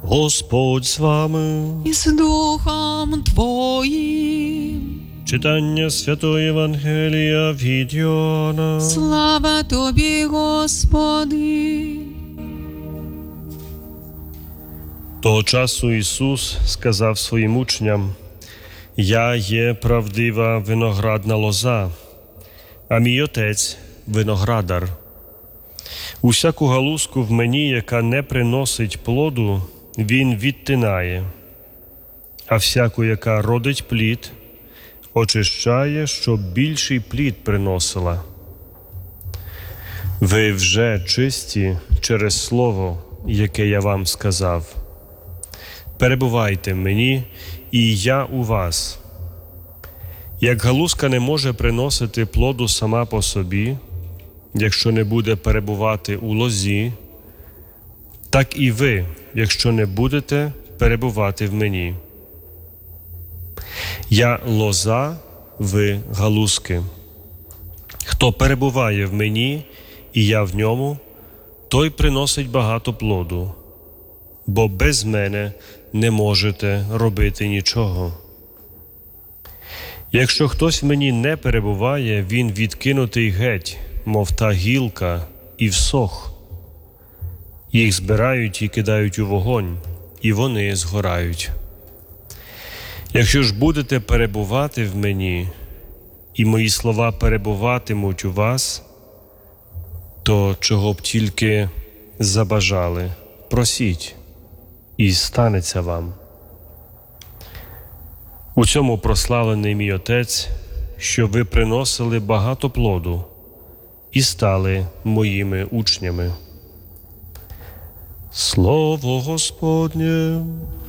Господь з вами. І з Духом Твоїм. Читання Святої Євангелія від Йоанна. Слава Тобі, Господи. Того часу Ісус сказав своїм учням: «Я є правдива виноградна лоза, а мій Отець – виноградар. Усяку галузку в мені, яка не приносить плоду, Він відтинає, а всяку, яка родить плід, очищає, щоб більший плід приносила. Ви вже чисті через слово, яке я вам сказав. Перебувайте в мені, і я у вас. Як галузка не може приносити плоду сама по собі, якщо не буде перебувати у лозі, так і ви, якщо не будете перебувати в мені. Я лоза, ви галузки. Хто перебуває в мені, і я в ньому, той приносить багато плоду, бо без мене не можете робити нічого. Якщо хтось в мені не перебуває, він відкинутий геть, мов та гілка, і всох. Їх збирають і кидають у вогонь, і вони згорають. Якщо ж будете перебувати в мені, і мої слова перебуватимуть у вас, то чого б тільки забажали, просіть, і станеться вам. У цьому прославлений мій Отець, що ви приносили багато плоду і стали моїми учнями». Слово Господнє.